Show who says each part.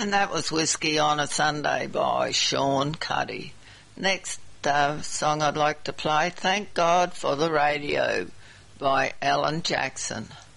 Speaker 1: And that was Whiskey on a Sunday by Sean Cuddy. Next song I'd like to play, Thank God for the Radio by Alan Jackson.